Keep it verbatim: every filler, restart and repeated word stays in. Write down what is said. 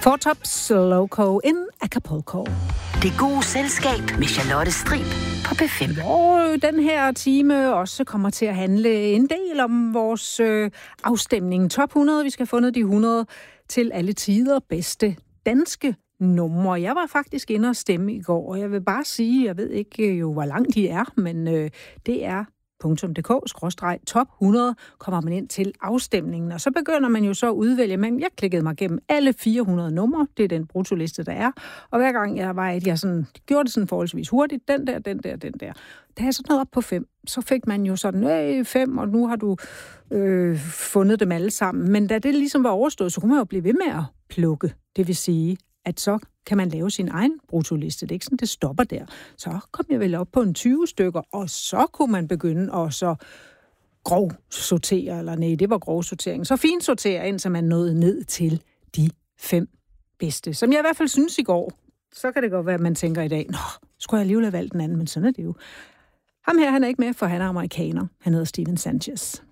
Four Tops Loco in Acapulco. Det gode selskab med Charlotte Strib på P fem. Hvor den her time også kommer til at handle en del om vores øh, afstemning. Top hundrede, vi skal have fundet de hundrede til alle tider bedste danske numre. Jeg var faktisk inde og stemme i går, og jeg vil bare sige, jeg ved ikke jo, hvor langt de er, men øh, det er .dk skråstreg top hundrede kommer man ind til afstemningen, og så begynder man jo så at udvælge, men jeg klikkede mig gennem alle fire hundrede numre, det er den bruttoliste, der er, og hver gang jeg var et, jeg sådan, gjorde det sådan forholdsvis hurtigt, den der, den der, den der. Da jeg så nåede op på fem, så fik man jo sådan, øh, fem, og nu har du øh, fundet dem alle sammen, men da det ligesom var overstået, så kunne man jo blive ved med at plukke, det vil sige, at så kan man lave sin egen bruttoliste. Det er ikke sådan, det stopper der. Så kom jeg vel op på en tyve stykker, og så kunne man begynde at så grov sortere, eller nej, det var grov sortering. Så fin sortere, indtil man nåede ned til de fem bedste. Som jeg i hvert fald synes i går. Så kan det godt være, at man tænker i dag, nå, skulle jeg alligevel have valgt den anden, men sådan er det jo. Ham her, han er ikke med, for han er amerikaner. Han hedder Steven Sanchez.